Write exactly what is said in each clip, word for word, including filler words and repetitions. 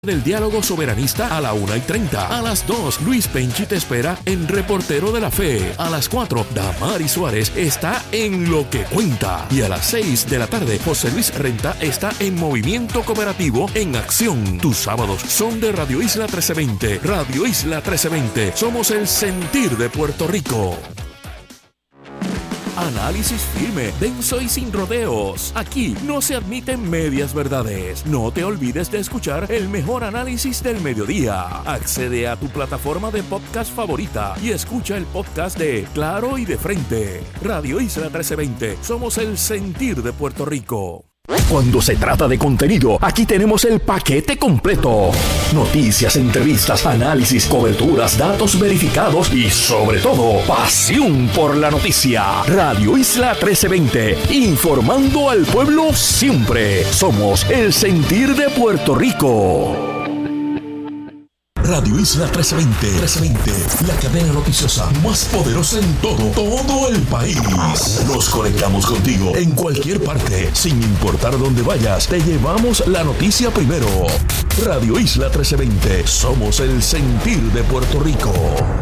del diálogo soberanista a la una y treinta. A las dos, Luis Penchi te espera en Reportero de la Fe. A las cuatro, Damari Suárez está en Lo que Cuenta. Y a las seis de la tarde, José Luis Renta está en Movimiento Cooperativo en Acción. Tus sábados son de Radio Isla trece veinte. Radio Isla trece veinte. Somos el sentir de Puerto Rico. Análisis firme, denso y sin rodeos. Aquí no se admiten medias verdades. No te olvides de escuchar el mejor análisis del mediodía. Accede a tu plataforma de podcast favorita y escucha el podcast de Claro y de Frente. Radio Isla trece veinte. Somos el sentir de Puerto Rico. Cuando se trata de contenido, aquí tenemos el paquete completo. Noticias, entrevistas, análisis, coberturas, datos verificados y, sobre todo, pasión por la noticia. Radio Isla trece veinte, informando al pueblo siempre. Somos el sentir de Puerto Rico. Radio Isla trece veinte, trece veinte, la cadena noticiosa más poderosa en todo, todo el país. Nos conectamos contigo en cualquier parte, sin importar dónde vayas, te llevamos la noticia primero. Radio Isla trece veinte, somos el sentir de Puerto Rico.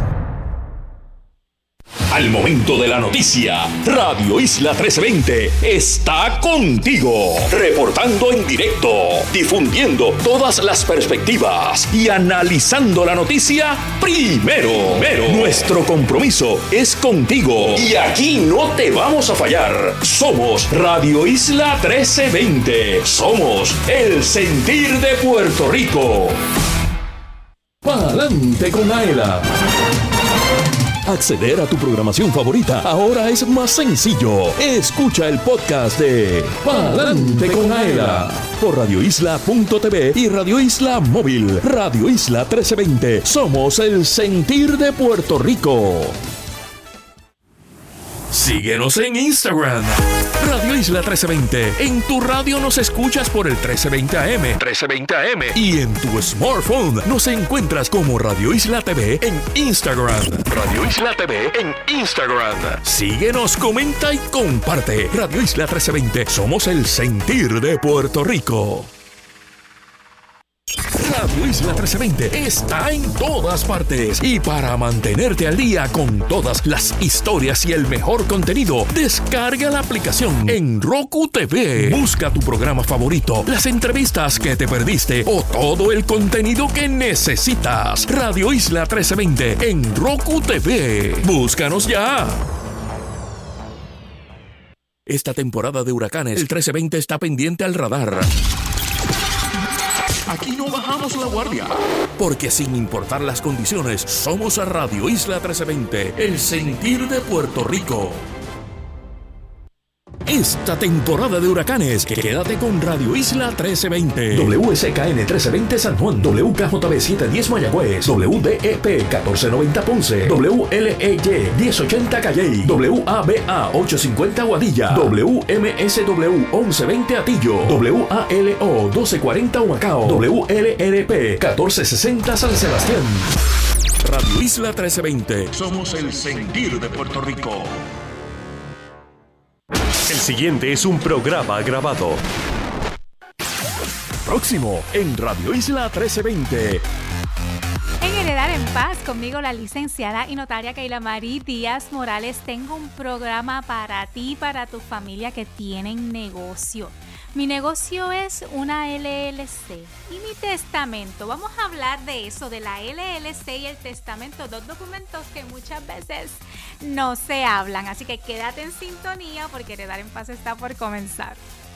Al momento de la noticia, Radio Isla trece veinte está contigo, reportando en directo, difundiendo todas las perspectivas y analizando la noticia primero. primero. Nuestro compromiso es contigo y aquí no te vamos a fallar. Somos Radio Isla trece veinte. Somos el sentir de Puerto Rico. Pa'lante con Aela. Acceder a tu programación favorita ahora es más sencillo. Escucha el podcast de Pa'lante con Aela por radio isla punto t v y Radio Isla Móvil. Radio Isla trece veinte. Somos el sentir de Puerto Rico. Síguenos en Instagram. Radio Isla trece veinte. En tu radio nos escuchas por el trece veinte A M. trece veinte A M. Y en tu smartphone nos encuentras como Radio Isla T V en Instagram. Radio Isla T V en Instagram. Síguenos, comenta y comparte. Radio Isla trece veinte. Somos el sentir de Puerto Rico. Radio Isla trece veinte está en todas partes y para mantenerte al día con todas las historias y el mejor contenido, descarga la aplicación en Roku T V. Busca tu programa favorito, las entrevistas que te perdiste o todo el contenido que necesitas. Radio Isla trece veinte en Roku T V. Búscanos ya. Esta temporada de huracanes, el trece veinte está pendiente al radar. Aquí no bajamos la guardia, porque sin importar las condiciones, somos a Radio Isla trece veinte, el sentir de Puerto Rico. Esta temporada de huracanes, quédate con Radio Isla trece veinte. W S K N trece veinte San Juan, W K J B setecientos diez Mayagüez, W D E P catorce noventa Ponce, W L E Y diez ochenta Calley, W A B A ochocientos cincuenta Guadilla, W M S W once veinte Atillo, W A L O doce cuarenta Humacao, W L R P catorce sesenta San Sebastián. Radio Isla trece veinte. Somos el sentir de Puerto Rico. El siguiente es un programa grabado. Próximo en Radio Isla trece veinte. En Heredar en Paz, conmigo la licenciada y notaria Keila Marí Díaz Morales, tengo un programa para ti y para tu familia que tienen negocio. Mi negocio es una L L C y mi testamento. Vamos a hablar de eso, de la L L C y el testamento, dos documentos que muchas veces no se hablan. Así que quédate en sintonía porque Heredar en Paz está por comenzar.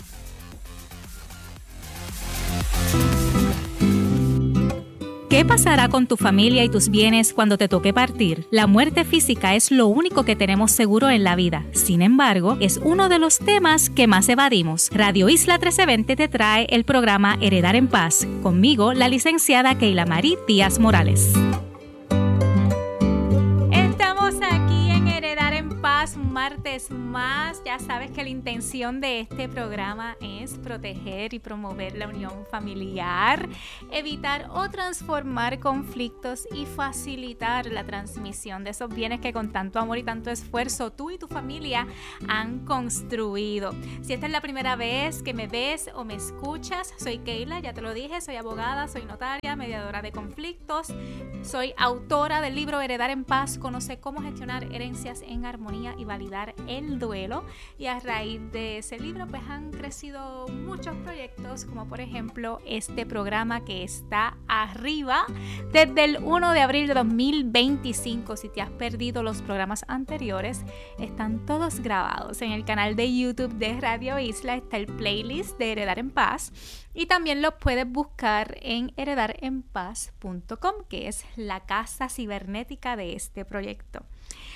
¿Qué pasará con tu familia y tus bienes cuando te toque partir? La muerte física es lo único que tenemos seguro en la vida. Sin embargo, es uno de los temas que más evadimos. Radio Isla trece veinte te trae el programa Heredar en Paz. Conmigo, la licenciada Keila Marí Díaz Morales. Estamos aquí en Heredar en Paz más, un martes más. Ya sabes que la intención de este programa es proteger y promover la unión familiar, evitar o transformar conflictos y facilitar la transmisión de esos bienes que con tanto amor y tanto esfuerzo tú y tu familia han construido. Si esta es la primera vez que me ves o me escuchas, soy Keila, ya te lo dije, soy abogada, soy notaria, mediadora de conflictos, soy autora del libro Heredar en Paz, conoce cómo gestionar herencias en armonía y validar el duelo, y a raíz de ese libro pues han crecido muchos proyectos, como por ejemplo este programa que está arriba desde el primero de abril de dos mil veinticinco. Si te has perdido los programas anteriores, están todos grabados en el canal de YouTube de Radio Isla. Está el playlist de Heredar en Paz y también lo puedes buscar en heredar en paz punto com, que es la casa cibernética de este proyecto.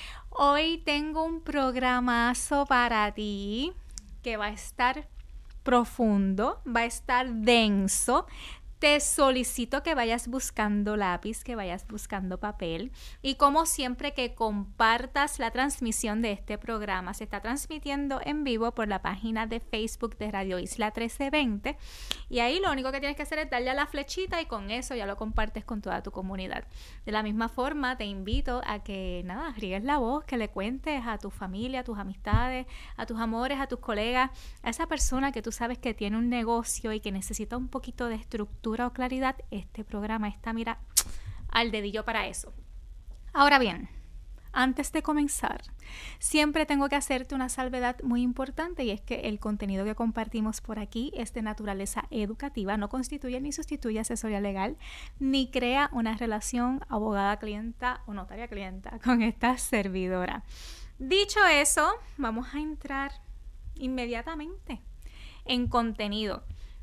Hoy tengo un programazo para ti que va a estar profundo, va a estar denso. Te solicito que vayas buscando lápiz, que vayas buscando papel y como siempre que compartas la transmisión de este programa. Se está transmitiendo en vivo por la página de Facebook de Radio Isla trece veinte y ahí lo único que tienes que hacer es darle a la flechita y con eso ya lo compartes con toda tu comunidad. De la misma forma te invito a que nada, riegues la voz, que le cuentes a tu familia, a tus amistades, a tus amores, a tus colegas, a esa persona que tú sabes que tiene un negocio y que necesita un poquito de estructura o claridad. Este programa está, mira, al dedillo para eso. Ahora bien, antes de comenzar, siempre tengo que hacerte una salvedad muy importante, y es que el contenido que compartimos por aquí es de naturaleza educativa, no constituye ni sustituye asesoría legal, ni crea una relación abogada-clienta o notaria-clienta con esta servidora. Dicho eso, vamos a entrar inmediatamente en contenido.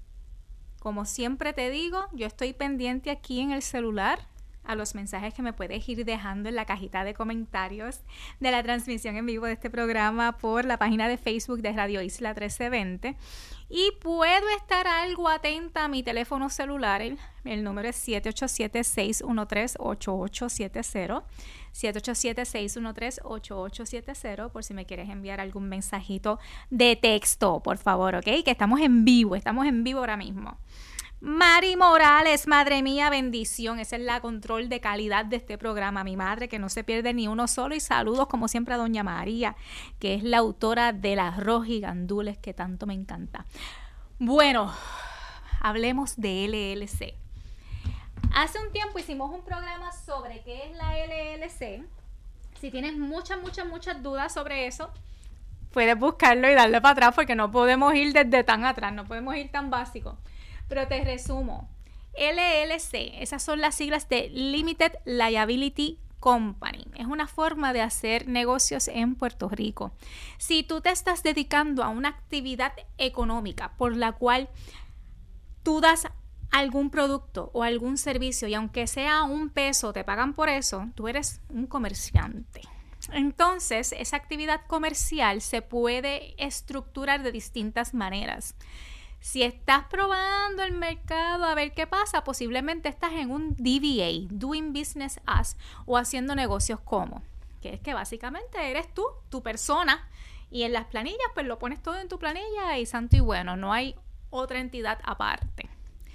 Como siempre te digo, yo estoy pendiente aquí en el celular a los mensajes que me puedes ir dejando en la cajita de comentarios de la transmisión en vivo de este programa por la página de Facebook de Radio Isla trece veinte. Y puedo estar algo atenta a mi teléfono celular. El, el número es siete ocho siete, seis uno tres, ocho ocho siete cero. siete ocho siete, seis uno tres, ocho ocho siete cero por si me quieres enviar algún mensajito de texto, por favor, ¿ok? Que estamos en vivo, estamos en vivo ahora mismo. Mari Morales, madre mía, bendición. Esa es la control de calidad de este programa. Mi madre, que no se pierde ni uno solo. Y saludos, como siempre, a doña María, que es la autora del arroz y gandules que tanto me encanta. Bueno, hablemos de L L C. Hace un tiempo hicimos un programa sobre qué es la L L C. Si tienes muchas, muchas, muchas dudas sobre eso, puedes buscarlo y darle para atrás, porque no podemos ir desde tan atrás, no podemos ir tan básico. Pero te resumo, L L C, esas son las siglas de Limited Liability Company. Es una forma de hacer negocios en Puerto Rico. Si tú te estás dedicando a una actividad económica por la cual tú das algún producto o algún servicio y aunque sea un peso te pagan por eso, tú eres un comerciante. Entonces, esa actividad comercial se puede estructurar de distintas maneras. Si estás probando el mercado a ver qué pasa, posiblemente estás en un D B A, Doing Business As, o haciendo negocios como, que es que básicamente eres tú, tu persona, y en las planillas pues lo pones todo en tu planilla y santo y bueno, no hay otra entidad aparte.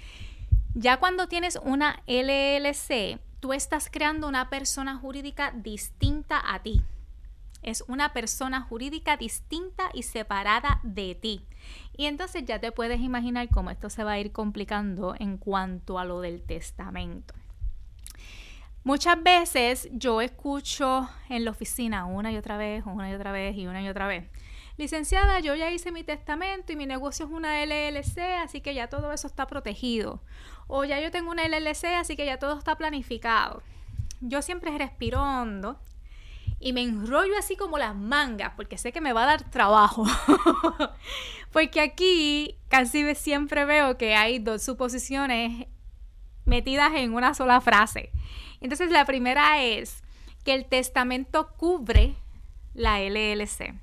Ya cuando tienes una L L C, tú estás creando una persona jurídica distinta a ti. Es una persona jurídica distinta y separada de ti. Y entonces ya te puedes imaginar cómo esto se va a ir complicando en cuanto a lo del testamento. Muchas veces yo escucho en la oficina una y otra vez, una y otra vez y una y otra vez: licenciada, yo ya hice mi testamento y mi negocio es una L L C, así que ya todo eso está protegido. O ya yo tengo una L L C, así que ya todo está planificado. Yo siempre respiro hondo y me enrollo así como las mangas, porque sé que me va a dar trabajo. Porque aquí casi siempre veo que hay dos suposiciones metidas en una sola frase. Entonces la primera es que el testamento cubre la L L C.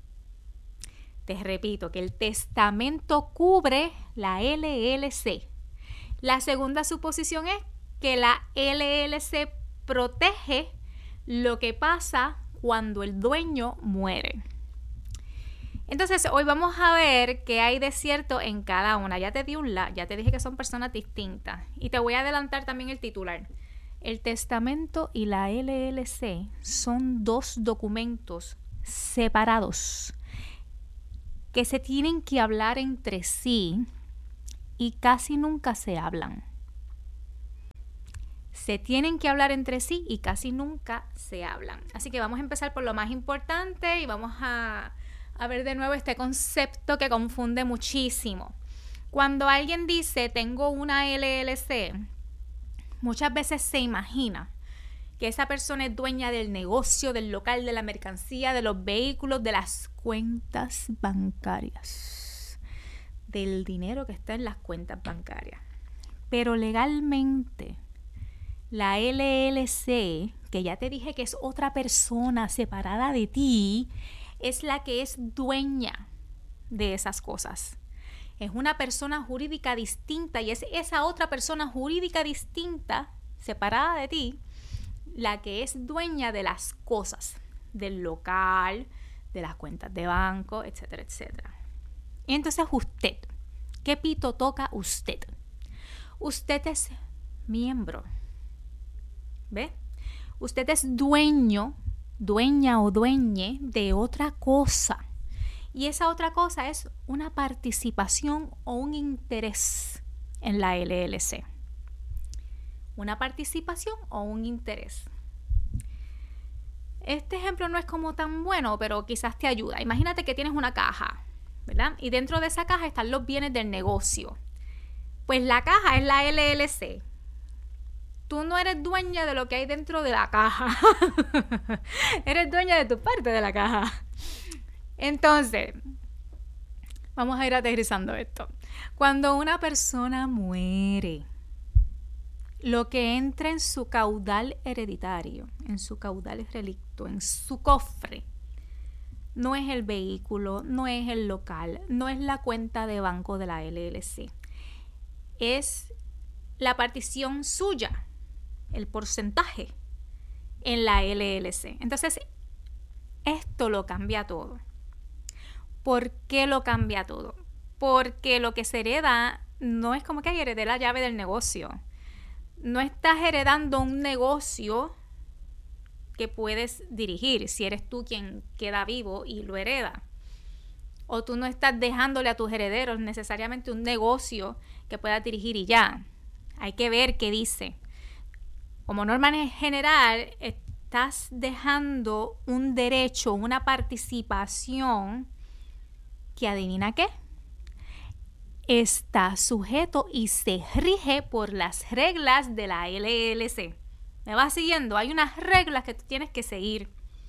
Te repito, que el testamento cubre la L L C. La segunda suposición es que la L L C protege lo que pasa cuando el dueño muere. Entonces, hoy vamos a ver qué hay de cierto en cada una. Ya te di un la, ya te dije que son personas distintas. Y te voy a adelantar también el titular. El testamento y la L L C son dos documentos separados que se tienen que hablar entre sí y casi nunca se hablan. Se tienen que hablar entre sí y casi nunca se hablan. Así que vamos a empezar por lo más importante y vamos a, a ver de nuevo este concepto que confunde muchísimo. Cuando alguien dice tengo una L L C, muchas veces se imagina que esa persona es dueña del negocio, del local, de la mercancía, de los vehículos, de las cuentas bancarias, del dinero que está en las cuentas bancarias. Pero legalmente, la L L C, que ya te dije que es otra persona separada de ti, es la que es dueña de esas cosas. Es una persona jurídica distinta y es esa otra persona jurídica distinta, separada de ti, la que es dueña de las cosas, del local, de las cuentas de banco, etcétera, etcétera. Y entonces usted, ¿qué pito toca usted? Usted es miembro. ¿Ve? Usted es dueño, dueña o dueñe de otra cosa. Y esa otra cosa es una participación o un interés en la L L C. Una participación o un interés. Este ejemplo no es como tan bueno, pero quizás te ayuda. Imagínate que tienes una caja, ¿verdad? Y dentro de esa caja están los bienes del negocio. Pues la caja es la L L C. Tú no eres dueña de lo que hay dentro de la caja. Eres dueña de tu parte de la caja. Entonces, vamos a ir aterrizando esto. Cuando una persona muere, lo que entra en su caudal hereditario, en su caudal relicto, en su cofre, no es el vehículo, no es el local, no es la cuenta de banco de la L L C. Es la partición suya, el porcentaje en la L L C. Entonces, esto lo cambia todo. ¿Por qué lo cambia todo? Porque lo que se hereda no es como que heredé la llave del negocio. No estás heredando un negocio que puedes dirigir si eres tú quien queda vivo y lo hereda. O tú no estás dejándole a tus herederos necesariamente un negocio que puedas dirigir y ya. Hay que ver qué dice. Como norma general, estás dejando un derecho, una participación que, adivina qué, está sujeto y se rige por las reglas de la L L C. ¿Me vas siguiendo? Hay unas reglas que tú tienes que seguir.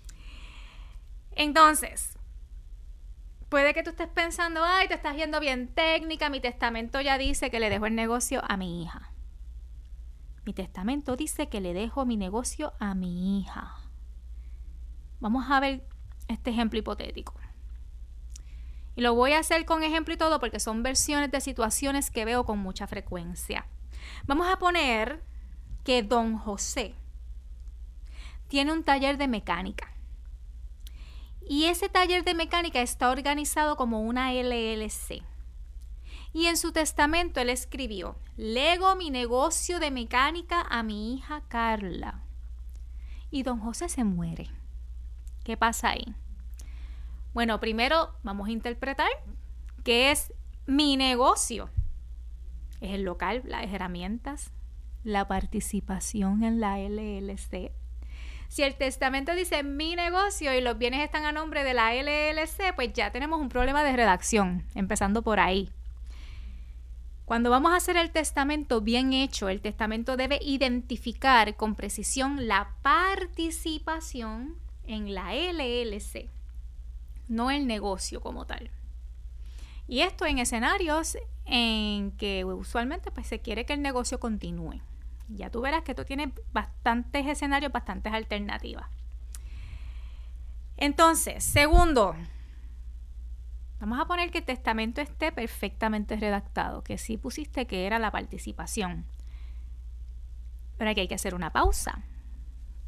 Entonces, puede que tú estés pensando, ay, te estás yendo bien técnica, mi testamento ya dice que le dejo el negocio a mi hija. Mi testamento dice que le dejo mi negocio a mi hija. Vamos a ver este ejemplo hipotético. Y lo voy a hacer con ejemplo y todo porque son versiones de situaciones que veo con mucha frecuencia. Vamos a poner que don José tiene un taller de mecánica. Y ese taller de mecánica está organizado como una L L C. Y en su testamento él escribió, lego mi negocio de mecánica a mi hija Carla. Y don José se muere. ¿Qué pasa ahí? Bueno, primero vamos a interpretar qué es mi negocio. Es el local, las herramientas, la participación en la L L C. Si el testamento dice mi negocio y los bienes están a nombre de la L L C, pues ya tenemos un problema de redacción, empezando por ahí. Cuando vamos a hacer el testamento bien hecho, el testamento debe identificar con precisión la participación en la L L C, no el negocio como tal. Y esto en escenarios en que usualmente pues, se quiere que el negocio continúe. Ya tú verás que esto tiene bastantes escenarios, bastantes alternativas. Entonces, segundo, vamos a poner que el testamento esté perfectamente redactado, que sí pusiste que era la participación. Pero aquí hay que hacer una pausa.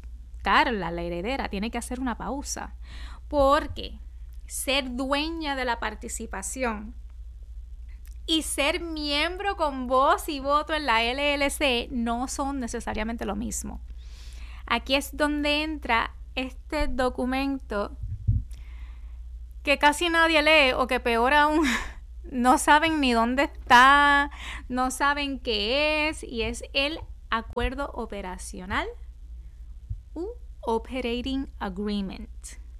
Carla, la heredera, tiene que hacer una pausa, porque ser dueña de la participación y ser miembro con voz y voto en la L L C no son necesariamente lo mismo. Aquí es donde entra este documento que casi nadie lee, o que peor aún, no saben ni dónde está, no saben qué es, y es el Acuerdo Operacional u Operating Agreement.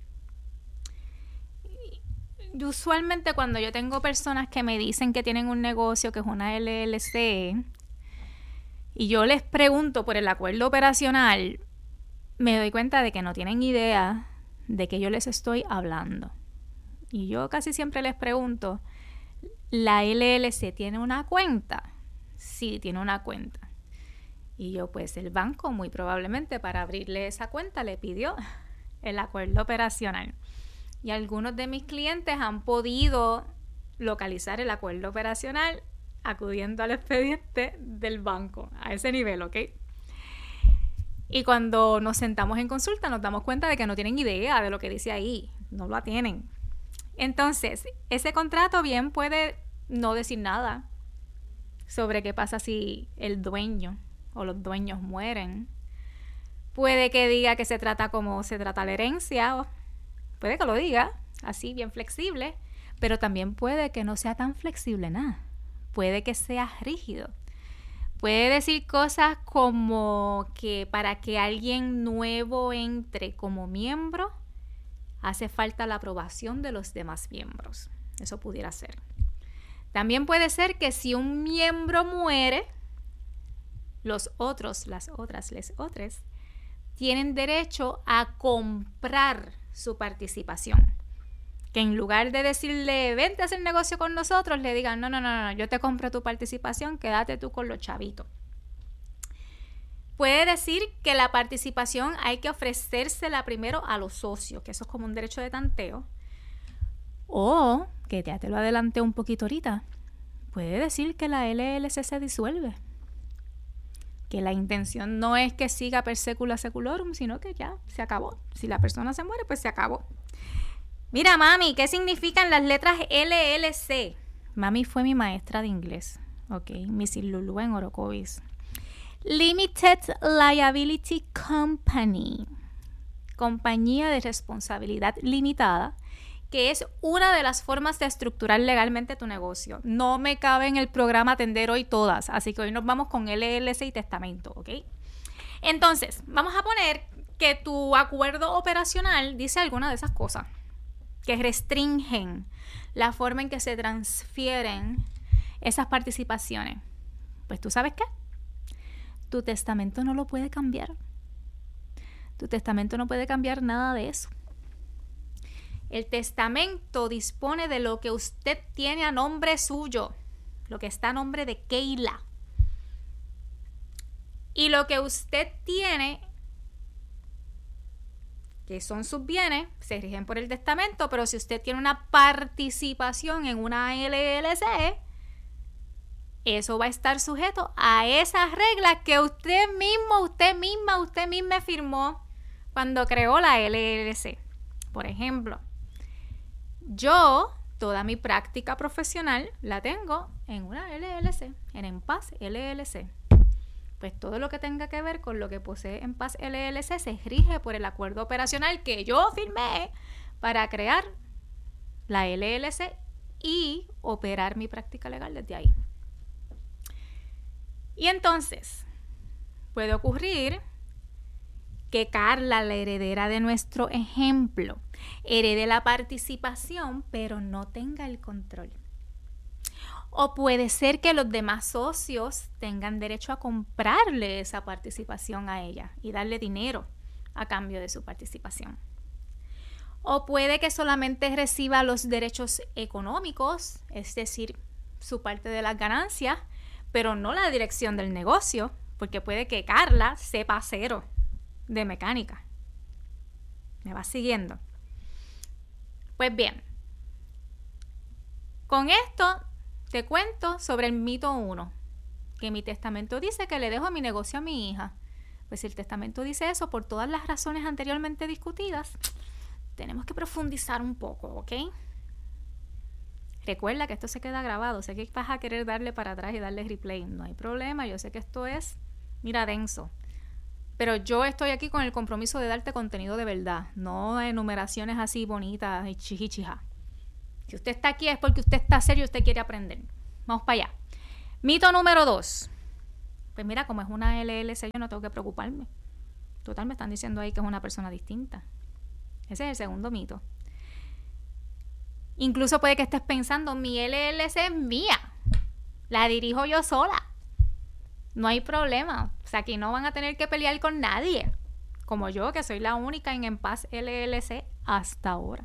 Y usualmente cuando yo tengo personas que me dicen que tienen un negocio que es una L L C y yo les pregunto por el acuerdo operacional, me doy cuenta de que no tienen idea de que yo les estoy hablando. Y yo casi siempre les pregunto, ¿la L L C tiene una cuenta? Sí, tiene una cuenta. Y yo, pues el banco muy probablemente para abrirle esa cuenta le pidió el acuerdo operacional. Y algunos de mis clientes han podido localizar el acuerdo operacional acudiendo al expediente del banco, a ese nivel, ¿ok? Y cuando nos sentamos en consulta nos damos cuenta de que no tienen idea de lo que dice ahí, no lo tienen. Entonces, ese contrato bien puede no decir nada sobre qué pasa si el dueño o los dueños mueren. Puede que diga que se trata como se trata la herencia, o puede que lo diga, así bien flexible, pero también puede que no sea tan flexible nada. Puede que sea rígido. Puede decir cosas como que para que alguien nuevo entre como miembro, hace falta la aprobación de los demás miembros. Eso pudiera ser. También puede ser que si un miembro muere, los otros, las otras, les otros, tienen derecho a comprar su participación. Que en lugar de decirle, vente a hacer negocio con nosotros, le digan, no, no, no, no, yo te compro tu participación, quédate tú con los chavitos. Puede decir que la participación hay que ofrecérsela primero a los socios, que eso es como un derecho de tanteo. O, que ya te lo adelanté un poquito ahorita, puede decir que la L L C se disuelve. Que la intención no es que siga per secula seculorum, sino que ya se acabó. Si la persona se muere, pues se acabó. Mira, mami, ¿qué significan las letras L L C? Mami fue mi maestra de inglés, ok, missus Lulu en Orocovis. Limited Liability Company, compañía de responsabilidad limitada, que es una de las formas de estructurar legalmente tu negocio. No me cabe en el programa atender hoy todas, así que hoy nos vamos con L L C y testamento, ¿ok? Entonces, vamos a poner que tu acuerdo operacional dice alguna de esas cosas que restringen la forma en que se transfieren esas participaciones. Pues tú sabes qué, tu testamento no lo puede cambiar. Tu testamento no puede cambiar nada de eso. El testamento dispone de lo que usted tiene a nombre suyo, lo que está a nombre de Keila. Y lo que usted tiene, que son sus bienes, se rigen por el testamento, pero si usted tiene una participación en una L L C, eso va a estar sujeto a esas reglas que usted mismo, usted misma, usted misma firmó cuando creó la L L C. Por ejemplo, yo, toda mi práctica profesional la tengo en una L L C, en Enpaz L L C. Pues todo lo que tenga que ver con lo que posee Enpaz L L C se rige por el acuerdo operacional que yo firmé para crear la L L C y operar mi práctica legal desde ahí. Y entonces, puede ocurrir que Carla, la heredera de nuestro ejemplo, herede la participación, pero no tenga el control. O puede ser que los demás socios tengan derecho a comprarle esa participación a ella y darle dinero a cambio de su participación. O puede que solamente reciba los derechos económicos, es decir, su parte de las ganancias, pero no la dirección del negocio, porque puede que Carla sepa cero de mecánica. ¿Me vas siguiendo? Pues bien, con esto te cuento sobre el mito uno, que mi testamento dice que le dejo mi negocio a mi hija, Pues si el testamento dice eso, por todas las razones anteriormente discutidas, tenemos que profundizar un poco, ¿ok? Recuerda que esto se queda grabado. Sé que vas a querer darle para atrás y darle replay. No hay problema. Yo sé que esto es, mira, denso. Pero yo estoy aquí con el compromiso de darte contenido de verdad. No enumeraciones así bonitas y chichichija. Si usted está aquí es porque usted está serio y usted quiere aprender. Vamos para allá. Mito número dos. Pues mira, como es una L L C, yo no tengo que preocuparme. Total, me están diciendo ahí que es una persona distinta. Ese es el segundo mito. Incluso puede que estés pensando, mi L L C es mía. La dirijo yo sola. No hay problema. O sea, aquí no van a tener que pelear con nadie. Como yo, que soy la única en En Paz L L C hasta ahora.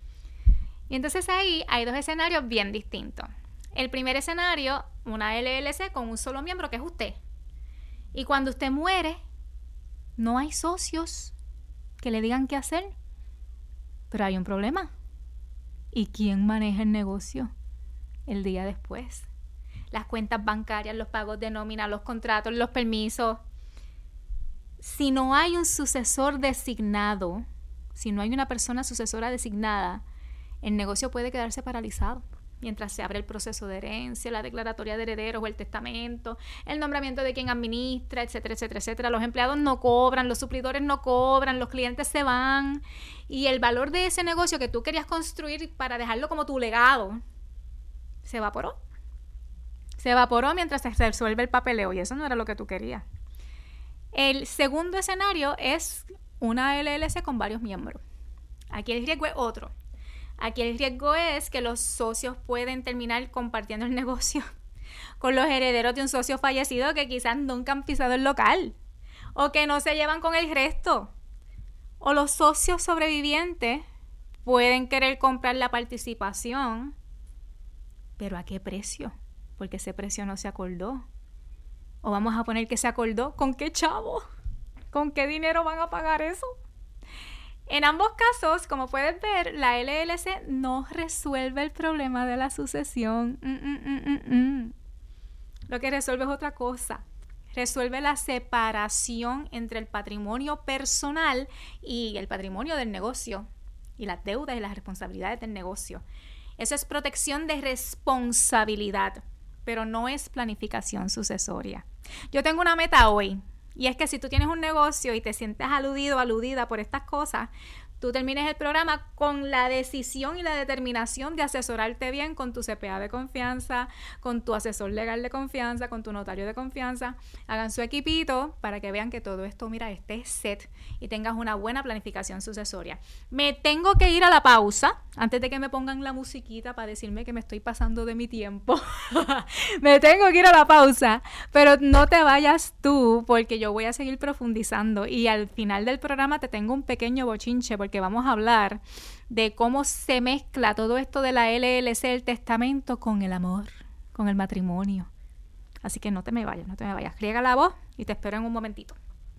Y entonces ahí hay dos escenarios bien distintos. El primer escenario, una L L C con un solo miembro, que es usted. Y cuando usted muere, no hay socios que le digan qué hacer. Pero hay un problema. ¿Y quién maneja el negocio el día después? Las cuentas bancarias, los pagos de nómina, los contratos, los permisos. Si no hay un sucesor designado, si no hay una persona sucesora designada, el negocio puede quedarse paralizado mientras se abre el proceso de herencia, la declaratoria de herederos o el testamento, el nombramiento de quien administra, etcétera, etcétera, etcétera. Los empleados no cobran, los suplidores no cobran, los clientes se van y el valor de ese negocio que tú querías construir para dejarlo como tu legado se evaporó. Se evaporó mientras se resuelve el papeleo y eso no era lo que tú querías. El segundo escenario es una L L C con varios miembros. Aquí el riesgo es otro. Aquí el riesgo es que los socios pueden terminar compartiendo el negocio con los herederos de un socio fallecido que quizás nunca han pisado el local o que no se llevan con el resto. O los socios sobrevivientes pueden querer comprar la participación, pero ¿a qué precio? Porque ese precio no se acordó. O vamos a poner que se acordó. ¿Con qué chavo? ¿Con qué dinero van a pagar eso? En ambos casos, como puedes ver, la L L C no resuelve el problema de la sucesión. Mm, mm, mm, mm, mm. Lo que resuelve es otra cosa. Resuelve la separación entre el patrimonio personal y el patrimonio del negocio, y las deudas y las responsabilidades del negocio. Eso es protección de responsabilidad, pero no es planificación sucesoria. Yo tengo una meta hoy. Y es que si tú tienes un negocio y te sientes aludido o aludida por estas cosas, tú termines el programa con la decisión y la determinación de asesorarte bien con tu C P A de confianza, con tu asesor legal de confianza, con tu notario de confianza. Hagan su equipito para que vean que todo esto, mira, esté set y tengas una buena planificación sucesoria. Me tengo que ir a la pausa antes de que me pongan la musiquita para decirme que me estoy pasando de mi tiempo. Me tengo que ir a la pausa, pero no te vayas tú porque yo voy a seguir profundizando y al final del programa te tengo un pequeño bochinche porque que vamos a hablar de cómo se mezcla todo esto de la L L C, el testamento, con el amor, con el matrimonio. Así que no te me vayas, no te me vayas. Riega la voz y te espero en un momentito.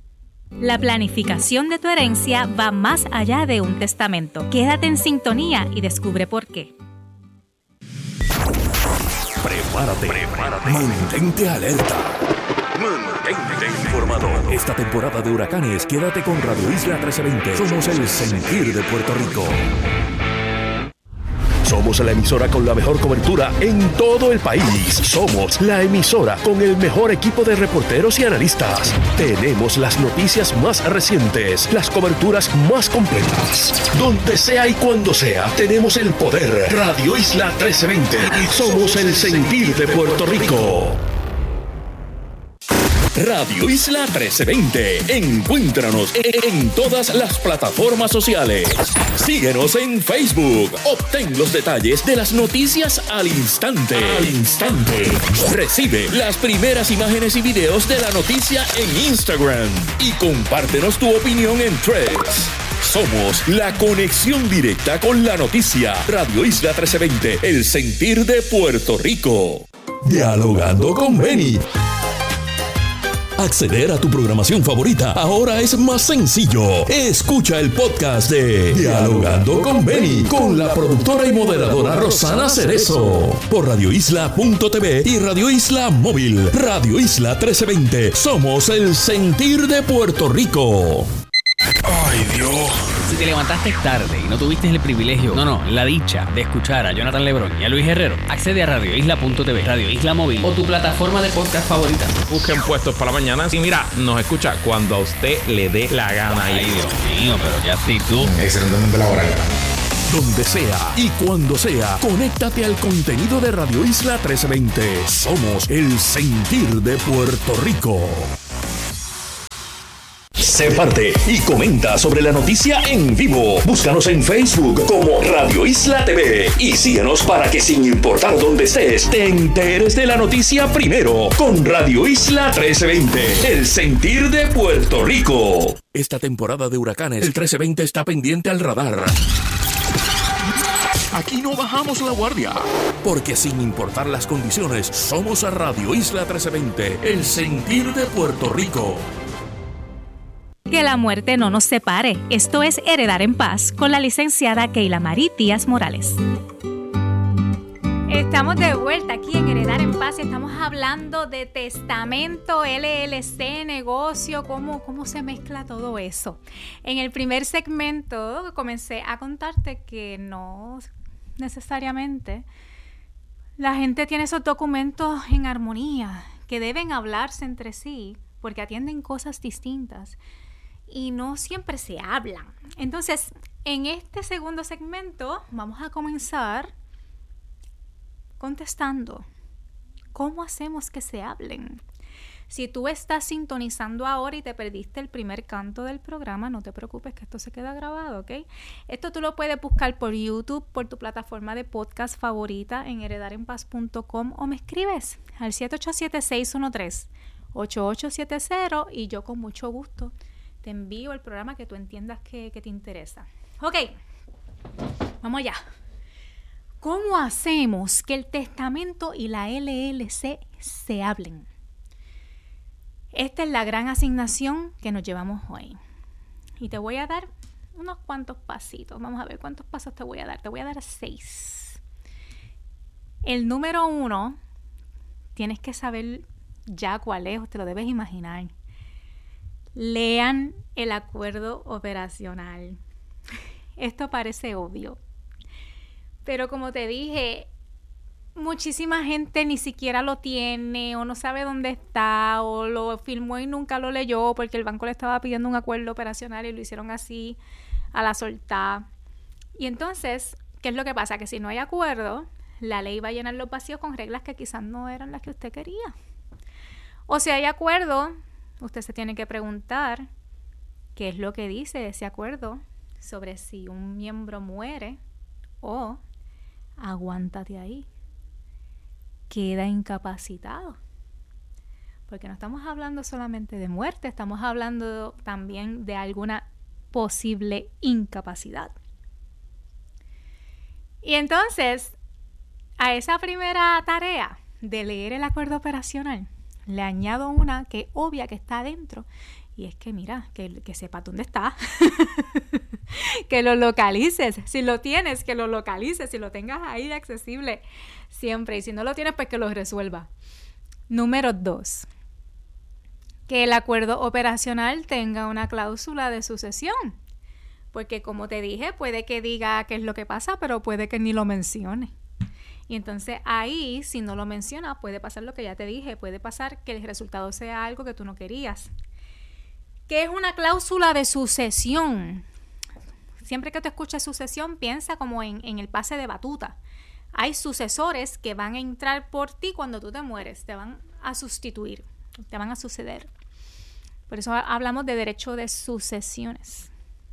La planificación de tu herencia va más allá de un testamento. Quédate en sintonía y descubre por qué. Prepárate, prepárate. Mantente alerta. Mantente informado. Esta temporada de huracanes, quédate con Radio Isla trece veinte. Somos el sentir de Puerto Rico. Somos la emisora con la mejor cobertura en todo el país. Somos la emisora con el mejor equipo de reporteros y analistas. Tenemos las noticias más recientes, las coberturas más completas. Donde sea y cuando sea, tenemos el poder. Radio Isla trece veinte. Somos el sentir de Puerto Rico. Radio Isla trece veinte. Encuéntranos en todas las plataformas sociales. Síguenos en Facebook. Obtén los detalles de las noticias al instante. Al instante. Recibe las primeras imágenes y videos de la noticia en Instagram. Y compártenos tu opinión en Threads. Somos la conexión directa con la noticia. Radio Isla trece veinte. El sentir de Puerto Rico. Dialogando con Beni. Acceder a tu programación favorita ahora es más sencillo. Escucha el podcast de Dialogando con Beni, con la productora y moderadora Rosana Cerezo, por radio isla punto t v y Radio Isla Móvil. Radio Isla trece veinte. Somos el sentir de Puerto Rico. Ay, Dios. Si te levantaste tarde y no tuviste el privilegio, no, no, la dicha de escuchar a Jonathan Lebrón y a Luis Herrero, accede a radio isla punto t v, Radio Isla Móvil o tu plataforma de podcast favorita. Busquen Puestos para la Mañana. Y mira, nos escucha cuando a usted le dé la gana. Ay, Dios mío, pero ya sí tú. Excelentemente laboral. Donde sea y cuando sea, conéctate al contenido de Radio Isla trece veinte. Somos el sentir de Puerto Rico. Sé parte y comenta sobre la noticia en vivo. Búscanos en Facebook como Radio Isla T V y síguenos para que, sin importar dónde estés, te enteres de la noticia primero con Radio Isla trece veinte, el sentir de Puerto Rico. Esta temporada de huracanes, el trece veinte está pendiente al radar. Aquí no bajamos la guardia, porque sin importar las condiciones, somos a Radio Isla trece veinte, el sentir de Puerto Rico. Que la muerte no nos separe. Esto es Heredar en Paz con la licenciada Keila Marí Díaz Morales. Estamos de vuelta aquí en Heredar en Paz y estamos hablando de testamento, L L C, negocio, cómo, cómo se mezcla todo eso. En el primer segmento comencé a contarte que no necesariamente la gente tiene esos documentos en armonía, que deben hablarse entre sí porque atienden cosas distintas y no siempre se hablan. Entonces, en este segundo segmento vamos a comenzar contestando cómo hacemos que se hablen. Si tú estás sintonizando ahora y te perdiste el primer canto del programa, no te preocupes que esto se queda grabado, ¿ok? Esto tú lo puedes buscar por YouTube, por tu plataforma de podcast favorita en heredar en paz punto com o me escribes al siete ocho siete, seis uno tres, ocho ocho siete cero y yo con mucho gusto te envío el programa que tú entiendas que, que te interesa. Ok, vamos allá. ¿Cómo hacemos que el testamento y la L L C se hablen? Esta es la gran asignación que nos llevamos hoy. Y te voy a dar unos cuantos pasitos. Vamos a ver cuántos pasos te voy a dar. Te voy a dar seis. El número uno, tienes que saber ya cuál es, o te lo debes imaginar. Lean el acuerdo operacional. Esto parece obvio, pero como te dije, muchísima gente ni siquiera lo tiene o no sabe dónde está o lo firmó y nunca lo leyó porque el banco le estaba pidiendo un acuerdo operacional y lo hicieron así a la soltada. Y entonces, ¿qué es lo que pasa? Que si no hay acuerdo, la ley va a llenar los vacíos con reglas que quizás no eran las que usted quería. O si hay acuerdo, usted se tiene que preguntar qué es lo que dice ese acuerdo sobre si un miembro muere o, aguántate ahí, queda incapacitado. Porque no estamos hablando solamente de muerte, estamos hablando también de alguna posible incapacidad. Y entonces, a esa primera tarea de leer el acuerdo operacional, le añado una que obvia que está adentro, y es que mira, que, que sepa dónde está, que lo localices, si lo tienes, que lo localices, si lo tengas ahí accesible siempre, y si no lo tienes, pues que lo resuelva. Número dos, que el acuerdo operacional tenga una cláusula de sucesión, porque como te dije, puede que diga qué es lo que pasa, pero puede que ni lo mencione. Y entonces ahí, si no lo menciona, puede pasar lo que ya te dije, puede pasar que el resultado sea algo que tú no querías. ¿Qué es una cláusula de sucesión? Siempre que te escuches sucesión, piensa como en, en el pase de batuta. Hay sucesores que van a entrar por ti cuando tú te mueres, te van a sustituir, te van a suceder. Por eso hablamos de derecho de sucesiones.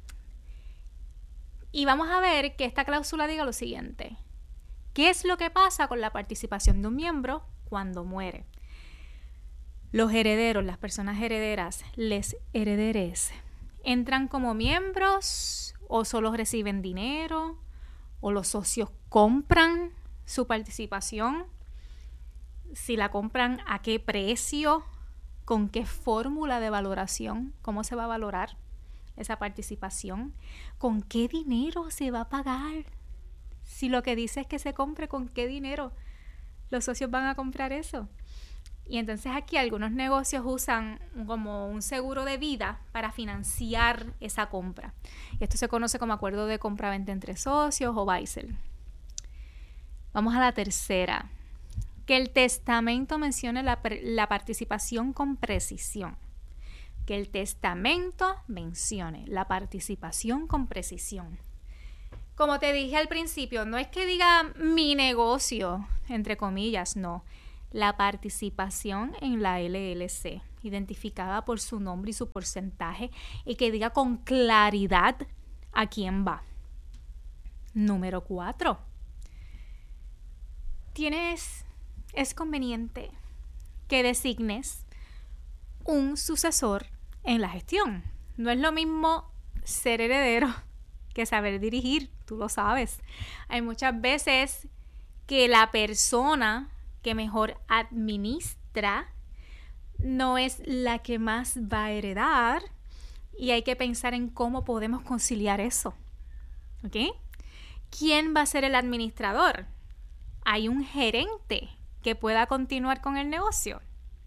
Y vamos a ver que esta cláusula diga lo siguiente. ¿Qué es lo que pasa con la participación de un miembro cuando muere? Los herederos, las personas herederas, les herederes, ¿entran como miembros o solo reciben dinero? ¿O los socios compran su participación? Si la compran, ¿a qué precio? con qué fórmula de valoración, cómo se va a valorar esa participación, con qué dinero se va a pagar. Si lo que dice es que se compre, ¿con qué dinero los socios van a comprar eso? Y entonces aquí algunos negocios usan como un seguro de vida para financiar esa compra. Y esto se conoce como acuerdo de compra-venta entre socios o B I S E L. Vamos a la tercera. Que el testamento mencione la, la participación con precisión. Que el testamento mencione la participación con precisión. Como te dije al principio, no es que diga mi negocio, entre comillas, no. La participación en la L L C, identificada por su nombre y su porcentaje, y que diga con claridad a quién va. Número cuatro. Tienes, es conveniente que designes un sucesor en la gestión. No es lo mismo ser heredero que saber dirigir, tú lo sabes. Hay muchas veces que la persona que mejor administra no es la que más va a heredar y hay que pensar en cómo podemos conciliar eso. ¿Ok? ¿Quién va a ser el administrador? ¿Hay un gerente que pueda continuar con el negocio?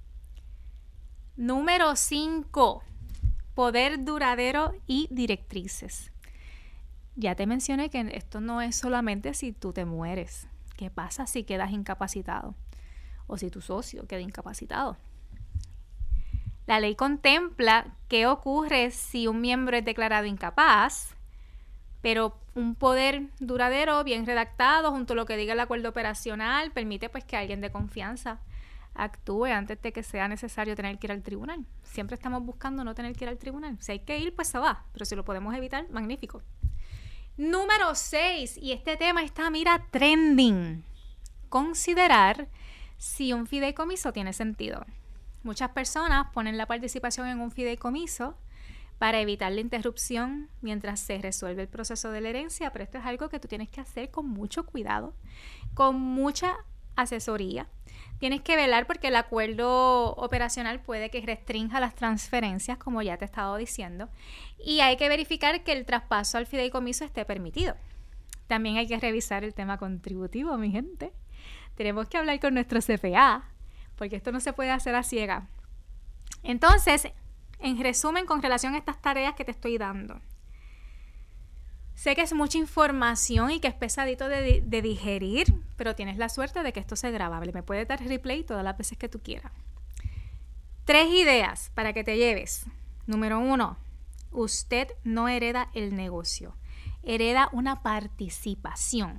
Número cinco. Poder duradero y directrices. Ya te mencioné que esto no es solamente si tú te mueres. ¿Qué pasa si quedas incapacitado? O si tu socio queda incapacitado. La ley contempla qué ocurre si un miembro es declarado incapaz, pero un poder duradero, bien redactado, junto a lo que diga el acuerdo operacional, permite pues que alguien de confianza actúe antes de que sea necesario tener que ir al tribunal. Siempre estamos buscando no tener que ir al tribunal. Si hay que ir, pues se va. Pero si lo podemos evitar, magnífico. Número seis, y este tema está, mira, trending. Considerar si un fideicomiso tiene sentido. Muchas personas ponen la participación en un fideicomiso para evitar la interrupción mientras se resuelve el proceso de la herencia, pero esto es algo que tú tienes que hacer con mucho cuidado, con mucha asesoría. Tienes que velar porque el acuerdo operacional puede que restrinja las transferencias, como ya te he estado diciendo, y hay que verificar que el traspaso al fideicomiso esté permitido. También hay que revisar el tema contributivo, mi gente. Tenemos que hablar con nuestro C P A, porque esto no se puede hacer a ciega. Entonces, en resumen, con relación a estas tareas que te estoy dando, sé que es mucha información y que es pesadito de, de digerir, pero tienes la suerte de que esto sea grabable. Me puedes dar replay todas las veces que tú quieras. Tres ideas para que te lleves. Número uno, usted no hereda el negocio, hereda una participación.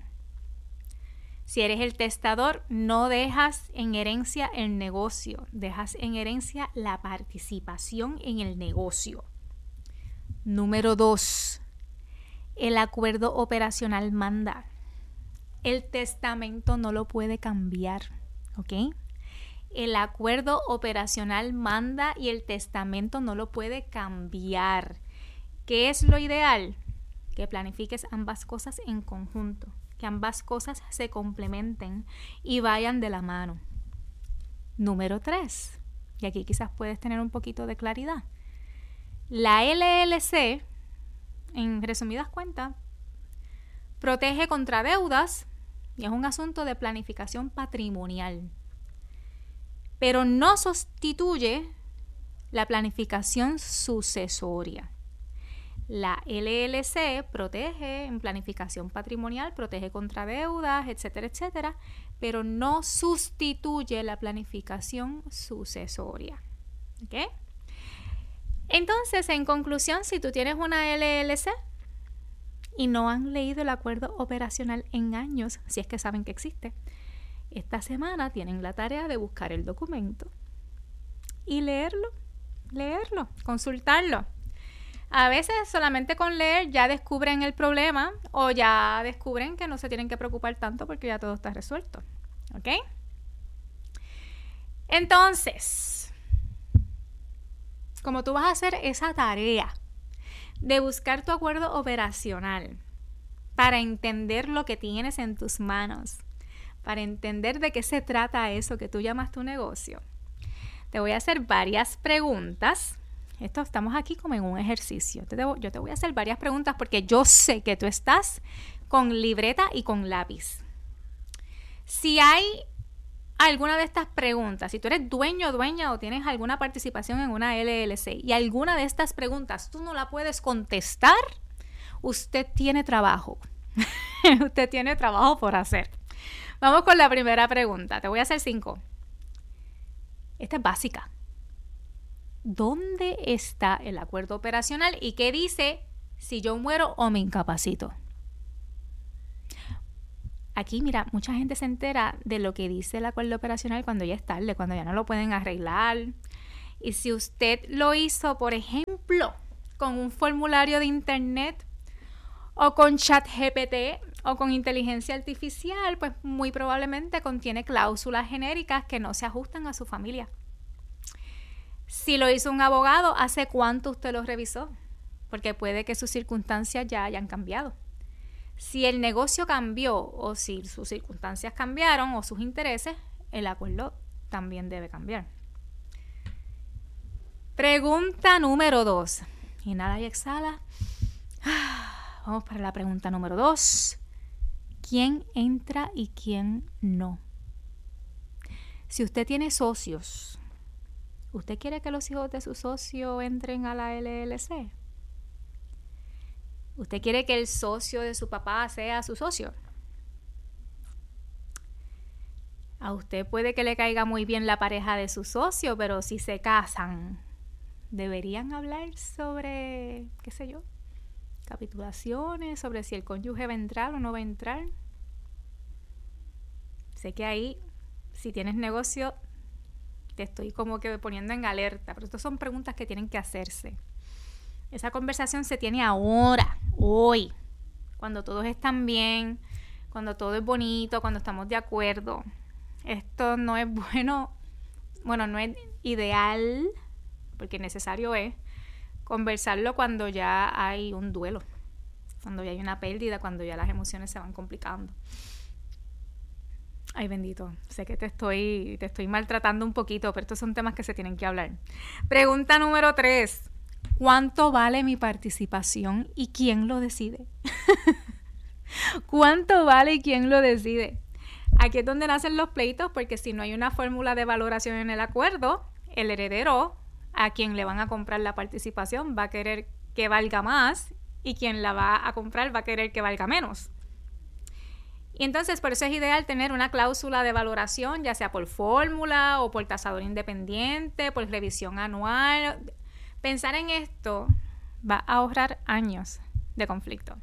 Si eres el testador, no dejas en herencia el negocio, dejas en herencia la participación en el negocio. Número dos, el acuerdo operacional manda. El testamento no lo puede cambiar, ¿ok? El acuerdo operacional manda y el testamento no lo puede cambiar. ¿Qué es lo ideal? Que planifiques ambas cosas en conjunto, que ambas cosas se complementen y vayan de la mano. Número tres, y aquí quizás puedes tener un poquito de claridad. La L L C, en resumidas cuentas, protege contra deudas y es un asunto de planificación patrimonial, pero no sustituye la planificación sucesoria. La L L C protege en planificación patrimonial, protege contra deudas, etcétera, etcétera, pero no sustituye la planificación sucesoria. ¿Ok? Entonces, en conclusión, si tú tienes una L L C y no han leído el acuerdo operacional en años, si es que saben que existe, esta semana tienen la tarea de buscar el documento y leerlo, leerlo, consultarlo. A veces solamente con leer ya descubren el problema o ya descubren que no se tienen que preocupar tanto porque ya todo está resuelto. ¿Ok? Entonces, como tú vas a hacer esa tarea de buscar tu acuerdo operacional para entender lo que tienes en tus manos, para entender de qué se trata eso que tú llamas tu negocio, Te voy a hacer varias preguntas. Esto estamos aquí como en un ejercicio. Te debo, yo te voy a hacer varias preguntas porque yo sé que tú estás con libreta y con lápiz. Si hay alguna de estas preguntas, si tú eres dueño o dueña o tienes alguna participación en una L L C y alguna de estas preguntas tú no la puedes contestar, usted tiene trabajo. Usted tiene trabajo por hacer. Vamos con la primera pregunta. Te voy a hacer cinco. Esta es básica. ¿Dónde está el acuerdo operacional y qué dice si yo muero o me incapacito? Aquí, mira, mucha gente se entera de lo que dice el acuerdo operacional cuando ya es tarde, cuando ya no lo pueden arreglar. Y si usted lo hizo, por ejemplo, con un formulario de internet o con ChatGPT o con inteligencia artificial, pues muy probablemente contiene cláusulas genéricas que no se ajustan a su familia. Si lo hizo un abogado, ¿hace cuánto usted lo revisó? Porque puede que sus circunstancias ya hayan cambiado. Si el negocio cambió o si sus circunstancias cambiaron o sus intereses, el acuerdo también debe cambiar. Pregunta número dos. Inhala y exhala. Vamos para la pregunta número dos. ¿Quién entra y quién no? Si usted tiene socios, ¿usted quiere que los hijos de su socio entren a la L L C? ¿Usted quiere que el socio de su papá sea su socio? A usted puede que le caiga muy bien la pareja de su socio, pero si se casan, ¿deberían hablar sobre, qué sé yo, capitulaciones, sobre si el cónyuge va a entrar o no va a entrar? Sé que ahí, si tienes negocio, te estoy como que poniendo en alerta, pero estas son preguntas que tienen que hacerse. Esa conversación se tiene ahora, hoy, cuando todos están bien, cuando todo es bonito, cuando estamos de acuerdo. Esto no es bueno, bueno, no es ideal, porque necesario es conversarlo cuando ya hay un duelo, cuando ya hay una pérdida, cuando ya las emociones se van complicando. Ay, bendito, sé que te estoy, te estoy maltratando un poquito, pero estos son temas que se tienen que hablar. Pregunta número tres. ¿Cuánto vale mi participación y quién lo decide? ¿Cuánto vale y quién lo decide? Aquí es donde nacen los pleitos, porque si no hay una fórmula de valoración en el acuerdo, el heredero a quien le van a comprar la participación va a querer que valga más y quien la va a comprar va a querer que valga menos. Y entonces por eso es ideal tener una cláusula de valoración, ya sea por fórmula o por tasador independiente, por revisión anual. Pensar en esto va a ahorrar años de conflicto.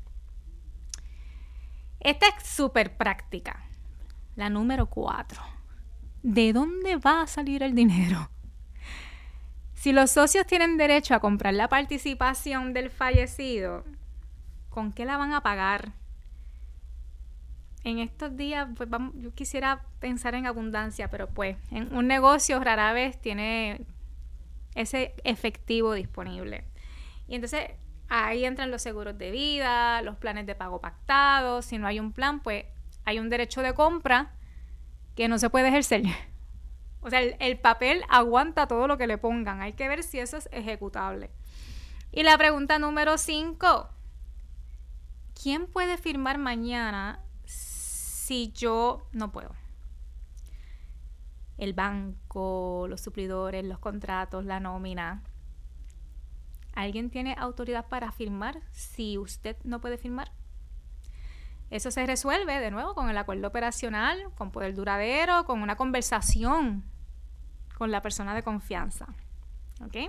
Esta es súper práctica. La número cuatro. ¿De dónde va a salir el dinero? Si los socios tienen derecho a comprar la participación del fallecido, ¿con qué la van a pagar? En estos días, pues vamos, yo quisiera pensar en abundancia, pero pues en un negocio rara vez tiene ese efectivo disponible. Y entonces ahí entran los seguros de vida, los planes de pago pactados. Si no hay un plan, pues hay un derecho de compra que no se puede ejercer. O sea, el, el papel aguanta todo lo que le pongan. Hay que ver si eso es ejecutable. Y la pregunta número cinco. ¿Quién puede firmar mañana si yo no puedo? El banco, los suplidores, los contratos, la nómina. ¿Alguien tiene autoridad para firmar si usted no puede firmar? Eso se resuelve de nuevo con el acuerdo operacional, con poder duradero, con una conversación con la persona de confianza. ¿Ok?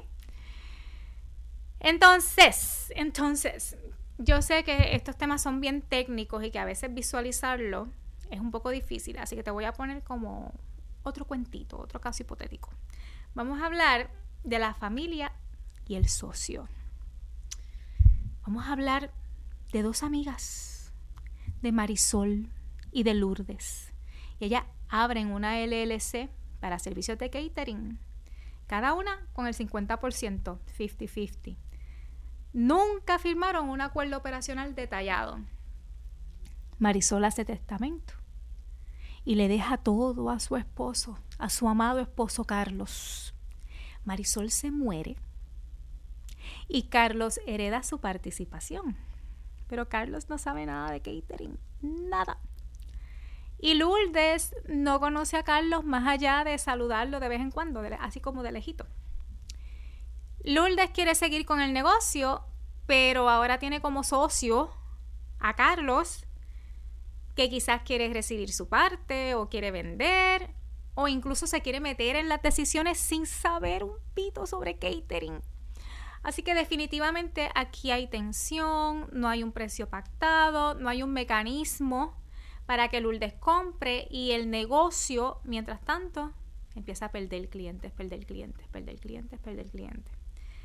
Entonces, entonces, yo sé que estos temas son bien técnicos y que a veces visualizarlo es un poco difícil, así que te voy a poner como otro cuentito, otro caso hipotético. Vamos a hablar de la familia y el socio. Vamos a hablar de dos amigas, de Marisol y de Lourdes. Y ellas abren una L L C para servicios de catering, cada una con el cincuenta por ciento, cincuenta cincuenta. Nunca firmaron un acuerdo operacional detallado. Marisol hace testamento y le deja todo a su esposo, a su amado esposo Carlos. Marisol se muere y Carlos hereda su participación. Pero Carlos no sabe nada de catering, nada. Y Lourdes no conoce a Carlos más allá de saludarlo de vez en cuando, así como de lejito. Lourdes quiere seguir con el negocio, pero ahora tiene como socio a Carlos, que quizás quiere recibir su parte o quiere vender, o incluso se quiere meter en las decisiones sin saber un pito sobre catering. Así que definitivamente aquí hay tensión, no hay un precio pactado, no hay un mecanismo para que Lourdes compre, y el negocio, mientras tanto, empieza a perder clientes, perder clientes, perder clientes, perder clientes.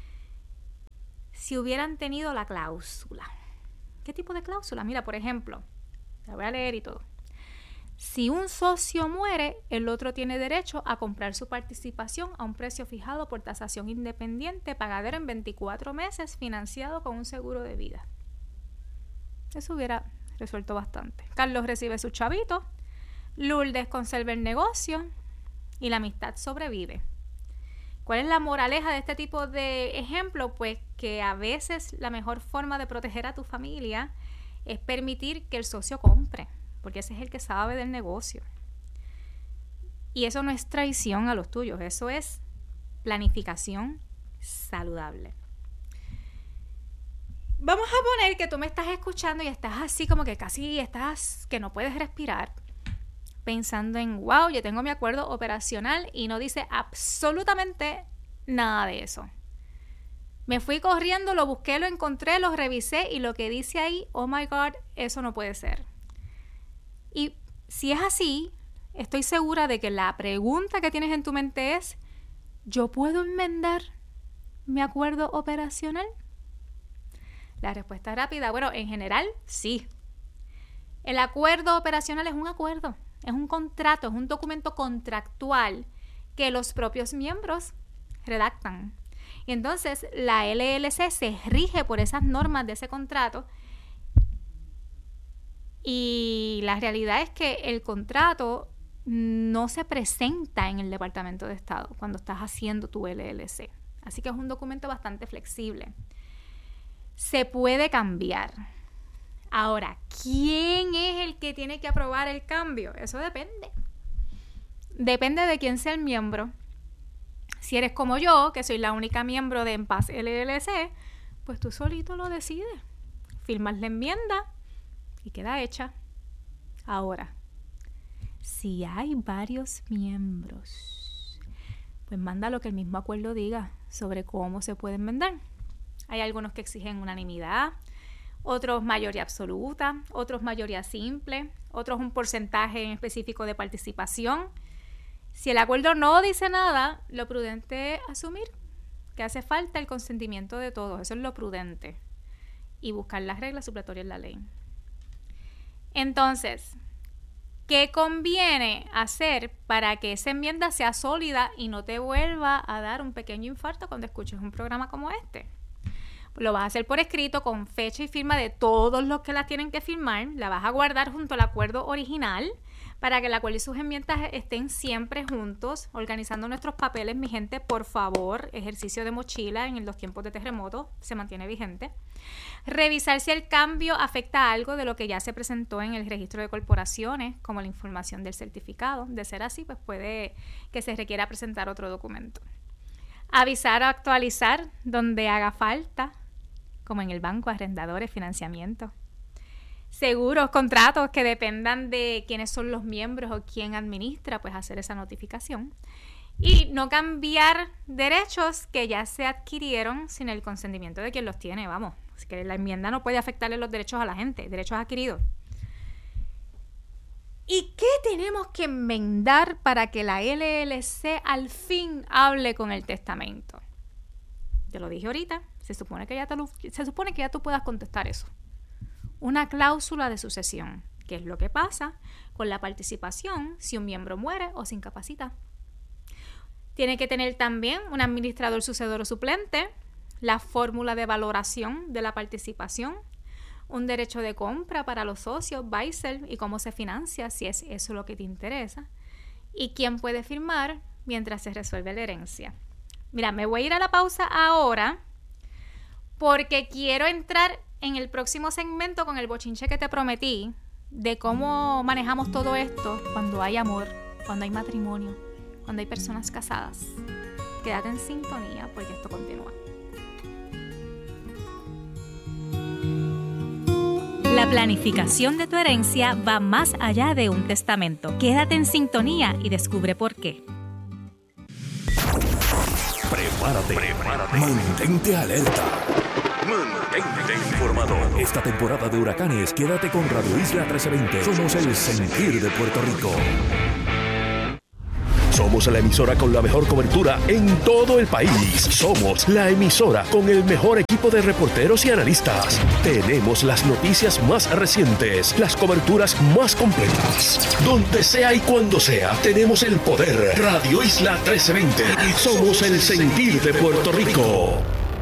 Si hubieran tenido la cláusula. ¿Qué tipo de cláusula? Mira, por ejemplo, la voy a leer y todo. Si un socio muere, el otro tiene derecho a comprar su participación a un precio fijado por tasación independiente, pagadero en veinticuatro meses, financiado con un seguro de vida. Eso hubiera resuelto bastante. Carlos recibe su chavito, Lourdes conserva el negocio y la amistad sobrevive. ¿Cuál es la moraleja de este tipo de ejemplo? Pues que a veces la mejor forma de proteger a tu familia es permitir que el socio compre, porque ese es el que sabe del negocio. Y eso no es traición a los tuyos, eso es planificación saludable. Vamos a poner que tú me estás escuchando y estás así como que casi estás, que no puedes respirar, pensando en, wow, yo tengo mi acuerdo operacional y no dice absolutamente nada de eso. Me fui corriendo, lo busqué, lo encontré, lo revisé y lo que dice ahí, oh my God, eso no puede ser. Y si es así, estoy segura de que la pregunta que tienes en tu mente es, ¿yo puedo enmendar mi acuerdo operacional? La respuesta rápida, bueno, en general, sí. El acuerdo operacional es un acuerdo, es un contrato, es un documento contractual que los propios miembros redactan. Y entonces la L L C se rige por esas normas de ese contrato. Y la realidad es que el contrato no se presenta en el Departamento de Estado cuando estás haciendo tu L L C. Así que es un documento bastante flexible. Se puede cambiar. Ahora, ¿quién es el que tiene que aprobar el cambio? Eso depende. Depende de quién sea el miembro. Si eres como yo, que soy la única miembro de En Paz L L C, pues tú solito lo decides. Firmas la enmienda y queda hecha. Ahora, si hay varios miembros, pues manda lo que el mismo acuerdo diga sobre cómo se puede enmendar. Hay algunos que exigen unanimidad, otros mayoría absoluta, otros mayoría simple, otros un porcentaje en específico de participación. Si el acuerdo no dice nada, lo prudente es asumir que hace falta el consentimiento de todos. Eso es lo prudente. Y buscar las reglas supletorias en la ley. Entonces, ¿qué conviene hacer para que esa enmienda sea sólida y no te vuelva a dar un pequeño infarto cuando escuches un programa como este? Lo vas a hacer por escrito con fecha y firma de todos los que la tienen que firmar. La vas a guardar junto al acuerdo original para que el acuerdo y sus enmiendas estén siempre juntos, organizando nuestros papeles. Mi gente, por favor, ejercicio de mochila en los tiempos de terremoto se mantiene vigente. Revisar si el cambio afecta a algo de lo que ya se presentó en el registro de corporaciones, como la información del certificado. De ser así, pues puede que se requiera presentar otro documento. Avisar o actualizar donde haga falta, como en el banco, arrendadores, financiamiento. Seguros, contratos que dependan de quiénes son los miembros o quién administra, pues hacer esa notificación. Y no cambiar derechos que ya se adquirieron sin el consentimiento de quien los tiene, vamos. Así que la enmienda no puede afectarle los derechos a la gente, derechos adquiridos. ¿Y qué tenemos que enmendar para que la L L C al fin hable con el testamento? Te lo dije ahorita, se supone que ya, te lo, se supone que ya tú puedas contestar eso. Una cláusula de sucesión, que es lo que pasa con la participación si un miembro muere o se incapacita. Tiene que tener también un administrador sucedor o suplente, la fórmula de valoración de la participación, un derecho de compra para los socios, Weissel, y cómo se financia, si es eso lo que te interesa, y quién puede firmar mientras se resuelve la herencia. Mira, me voy a ir a la pausa ahora porque quiero entrar en el próximo segmento con el bochinche que te prometí de cómo manejamos todo esto cuando hay amor, cuando hay matrimonio, cuando hay personas casadas. Quédate en sintonía porque esto continúa. La planificación de tu herencia va más allá de un testamento. Quédate en sintonía y descubre por qué. Prepárate, prepárate. Mantente alerta. Mantente informado. Esta temporada de huracanes, quédate con Radio Isla trece veinte. Somos el sentir de Puerto Rico. Somos la emisora con la mejor cobertura en todo el país. Somos la emisora con el mejor equipo de reporteros y analistas. Tenemos las noticias más recientes, las coberturas más completas. Donde sea y cuando sea, tenemos el poder. Radio Isla trece veinte. Somos el sentir de Puerto Rico.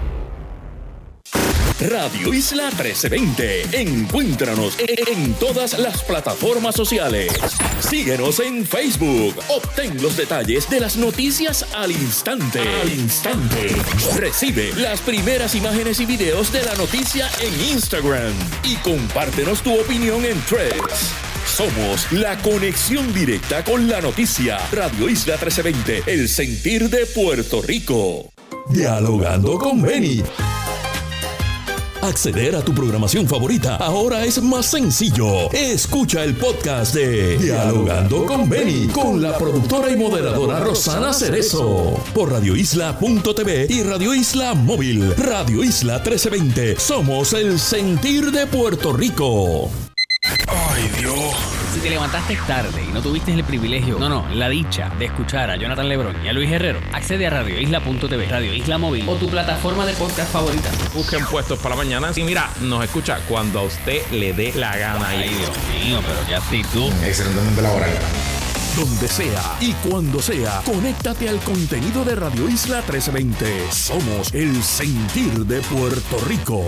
Radio Isla trece veinte. Encuéntranos en todas las plataformas sociales. Síguenos en Facebook. Obtén los detalles de las noticias al instante. Al instante. Recibe las primeras imágenes y videos de la noticia en Instagram. Y compártenos tu opinión en Threads. Somos la conexión directa con la noticia. Radio Isla trece veinte. El sentir de Puerto Rico. Dialogando con Benny. Acceder a tu programación favorita ahora es más sencillo. Escucha el podcast de Dialogando con Benny con la productora y moderadora Rosana Cerezo por radio isla punto t v y Radio Isla Móvil. Radio Isla trece veinte. Somos el sentir de Puerto Rico. Ay, Dios. Si te levantaste tarde y no tuviste el privilegio, no, no, la dicha de escuchar a Jonathan Lebrón y a Luis Herrero, accede a radio isla punto t v, Radio Isla Móvil o tu plataforma de podcast favorita. Busquen puestos para la mañana. Y mira, nos escucha cuando a usted le dé la gana. Ay, Dios mío, pero ya sí tú. Excelentemente laboral. Donde sea y cuando sea, conéctate al contenido de Radio Isla trece veinte. Somos el sentir de Puerto Rico.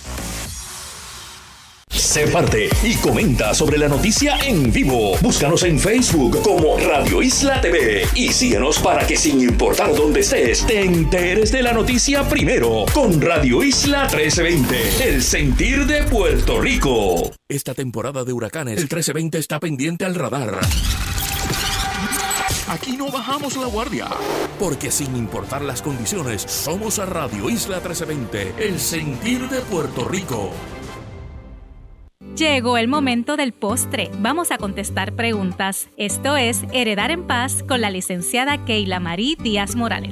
Sé parte y comenta sobre la noticia en vivo. Búscanos en Facebook como Radio Isla T V y síguenos para que sin importar dónde estés, te enteres de la noticia primero con Radio Isla trece veinte, el sentir de Puerto Rico. Esta temporada de huracanes, el trece veinte está pendiente al radar. Aquí no bajamos la guardia, porque sin importar las condiciones, somos a Radio Isla trece veinte, el sentir de Puerto Rico. Llegó el momento del postre. Vamos a contestar preguntas. Esto es Heredar en Paz con la licenciada Keila Marie Díaz Morales.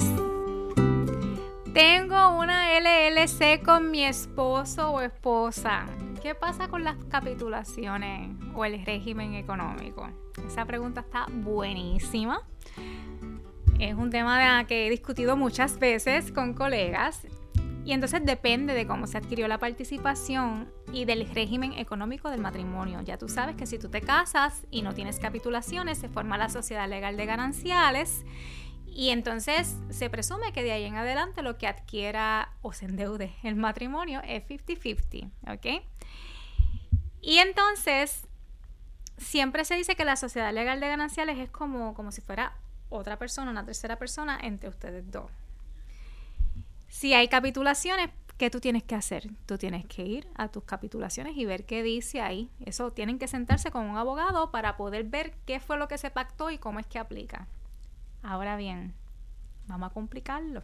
Tengo una L L C con mi esposo o esposa. ¿Qué pasa con las capitulaciones o el régimen económico? Esa pregunta está buenísima. Es un tema que he discutido muchas veces con colegas. Y entonces depende de cómo se adquirió la participación y del régimen económico del matrimonio. Ya tú sabes que si tú te casas y no tienes capitulaciones, se forma la sociedad legal de gananciales y entonces se presume que de ahí en adelante lo que adquiera o se endeude el matrimonio es cincuenta cincuenta, ¿ok? Y entonces siempre se dice que la sociedad legal de gananciales es como, como si fuera otra persona, una tercera persona entre ustedes dos. Si hay capitulaciones, ¿qué tú tienes que hacer? Tú tienes que ir a tus capitulaciones y ver qué dice ahí. Eso tienen que sentarse con un abogado para poder ver qué fue lo que se pactó y cómo es que aplica. Ahora bien, vamos a complicarlo.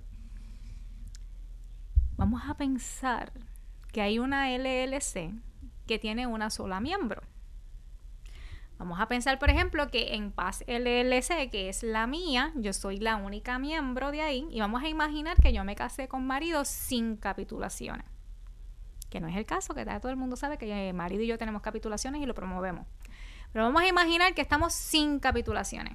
Vamos a pensar que hay una L L C que tiene una sola miembro. Vamos a pensar, por ejemplo, que en Paz L L C, que es la mía, yo soy la única miembro de ahí, y vamos a imaginar que yo me casé con marido sin capitulaciones. Que no es el caso, que todo el mundo sabe que marido y yo tenemos capitulaciones y lo promovemos. Pero vamos a imaginar que estamos sin capitulaciones.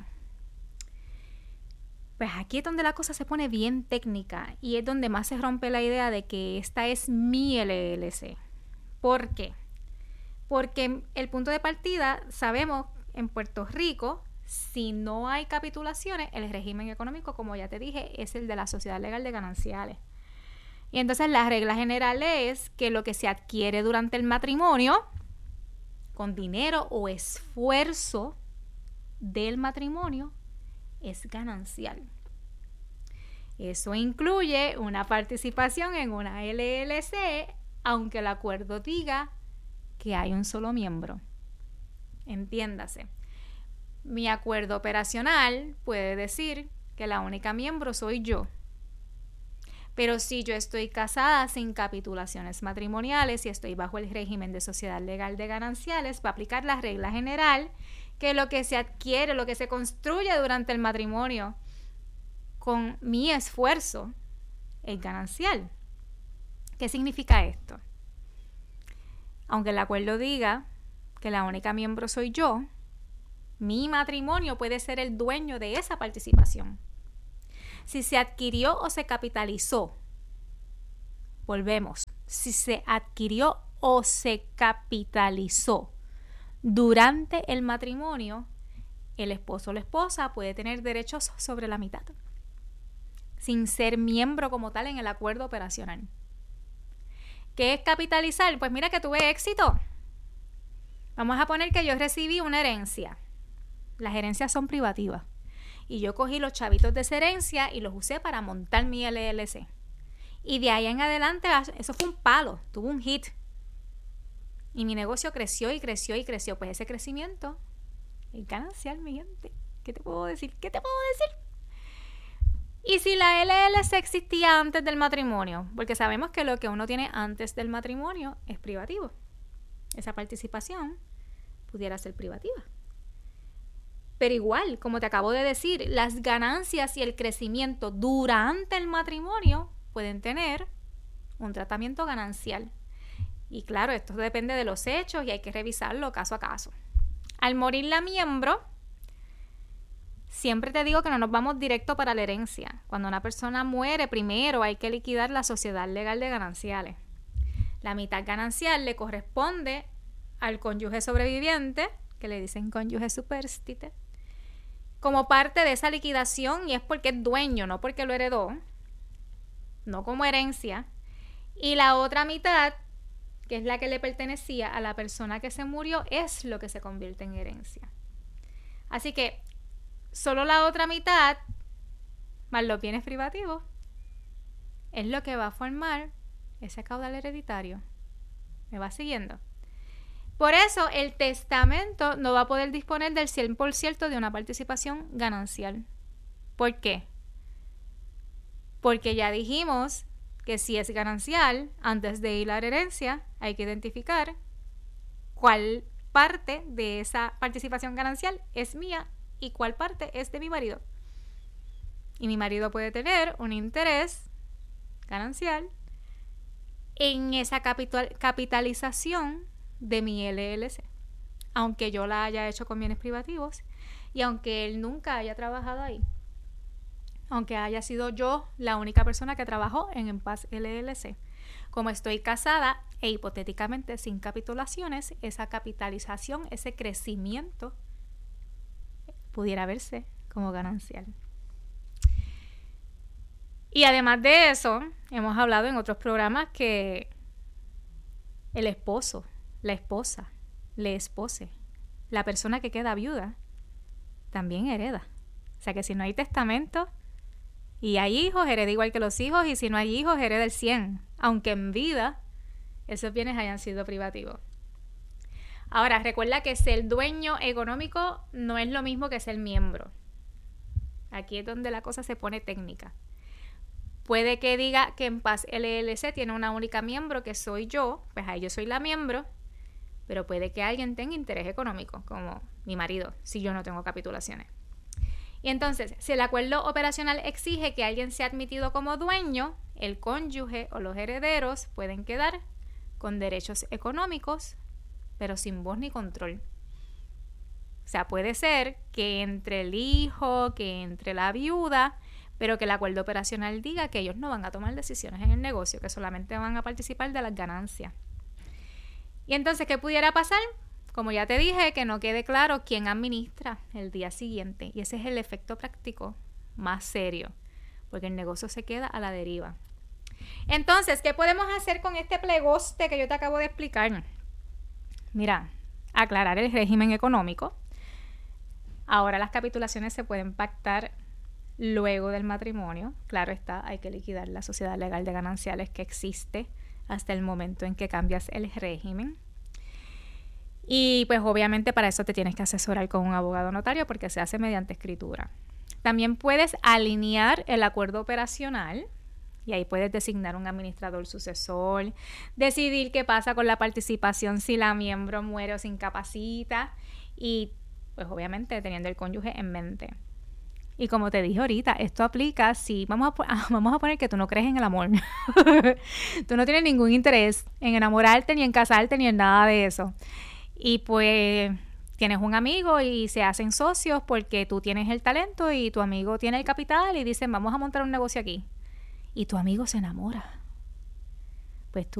Pues aquí es donde la cosa se pone bien técnica y es donde más se rompe la idea de que esta es mi L L C. ¿Por qué? Porque el punto de partida, sabemos, en Puerto Rico, si no hay capitulaciones, el régimen económico, como ya te dije, es el de la sociedad legal de gananciales. Y entonces la regla general es que lo que se adquiere durante el matrimonio, con dinero o esfuerzo del matrimonio, es ganancial. Eso incluye una participación en una L L C, aunque el acuerdo diga que hay un solo miembro. Entiéndase, mi acuerdo operacional puede decir que la única miembro soy yo. Pero si yo estoy casada sin capitulaciones matrimoniales y estoy bajo el régimen de sociedad legal de gananciales, va a aplicar la regla general que lo que se adquiere, lo que se construye durante el matrimonio con mi esfuerzo es ganancial. ¿Qué significa esto? Aunque el acuerdo diga que la única miembro soy yo, mi matrimonio puede ser el dueño de esa participación. Si se adquirió o se capitalizó, volvemos, si se adquirió o se capitalizó durante el matrimonio, el esposo o la esposa puede tener derechos sobre la mitad, sin ser miembro como tal en el acuerdo operacional. ¿Qué es capitalizar? Pues mira que tuve éxito. Vamos a poner que yo recibí una herencia. Las herencias son privativas. Y yo cogí los chavitos de esa herencia y los usé para montar mi L L C. Y de ahí en adelante, eso fue un palo, tuvo un hit. Y mi negocio creció y creció y creció. Pues ese crecimiento es ganancial, mi gente. ¿Qué te puedo decir? ¿Qué te puedo decir? Y si la L L C existía antes del matrimonio, porque sabemos que lo que uno tiene antes del matrimonio es privativo. Esa participación pudiera ser privativa. Pero igual, como te acabo de decir, las ganancias y el crecimiento durante el matrimonio pueden tener un tratamiento ganancial. Y claro, esto depende de los hechos y hay que revisarlo caso a caso. Al morir la miembro, siempre te digo que no nos vamos directo para la herencia. Cuando una persona muere, primero hay que liquidar la sociedad legal de gananciales. La mitad ganancial le corresponde al cónyuge sobreviviente, que le dicen cónyuge superstite, como parte de esa liquidación, y es porque es dueño, no porque lo heredó, no como herencia. Y la otra mitad, que es la que le pertenecía a la persona que se murió, es lo que se convierte en herencia. Así que solo la otra mitad, más los bienes privativos, es lo que va a formar ese caudal hereditario. ¿Me va siguiendo? Por eso el testamento no va a poder disponer del cien por ciento de una participación ganancial. ¿Por qué? Porque ya dijimos que si es ganancial, antes de ir a la herencia, hay que identificar cuál parte de esa participación ganancial es mía y cuál parte es de mi marido. Y mi marido puede tener un interés ganancial en esa capital, capitalización de mi L L C, aunque yo la haya hecho con bienes privativos y aunque él nunca haya trabajado ahí, aunque haya sido yo la única persona que trabajó en En Paz L L C. Como estoy casada e hipotéticamente sin capitulaciones, esa capitalización, ese crecimiento pudiera verse como ganancial. Y además de eso, hemos hablado en otros programas que el esposo, la esposa, le espose, la persona que queda viuda, también hereda. O sea que si no hay testamento y hay hijos, hereda igual que los hijos, y si no hay hijos, hereda el cien, aunque en vida esos bienes hayan sido privativos. Ahora, recuerda que ser dueño económico no es lo mismo que ser miembro. Aquí es donde la cosa se pone técnica. Puede que diga que En Paz L L C tiene una única miembro, que soy yo, pues ahí yo soy la miembro, pero puede que alguien tenga interés económico, como mi marido, si yo no tengo capitulaciones. Y entonces, si el acuerdo operacional exige que alguien sea admitido como dueño, el cónyuge o los herederos pueden quedar con derechos económicos, pero sin voz ni control. O sea, puede ser que entre el hijo, que entre la viuda, pero que el acuerdo operacional diga que ellos no van a tomar decisiones en el negocio, que solamente van a participar de las ganancias. Y entonces, ¿qué pudiera pasar? Como ya te dije, que no quede claro quién administra el día siguiente. Y ese es el efecto práctico más serio, porque el negocio se queda a la deriva. Entonces, ¿qué podemos hacer con este plegoste que yo te acabo de explicar? Mira, aclarar el régimen económico. Ahora las capitulaciones se pueden pactar luego del matrimonio. Claro está, hay que liquidar la sociedad legal de gananciales que existe hasta el momento en que cambias el régimen. Y pues obviamente para eso te tienes que asesorar con un abogado notario porque se hace mediante escritura. También puedes alinear el acuerdo operacional y ahí puedes designar un administrador sucesor, decidir qué pasa con la participación si la miembro muere o se incapacita y pues obviamente teniendo el cónyuge en mente. Y como te dije ahorita, esto aplica si, vamos a, vamos a poner que tú no crees en el amor. Tú no tienes ningún interés en enamorarte, ni en casarte, ni en nada de eso. Y pues tienes un amigo y se hacen socios porque tú tienes el talento y tu amigo tiene el capital y dicen, vamos a montar un negocio aquí. Y tu amigo se enamora. Pues tú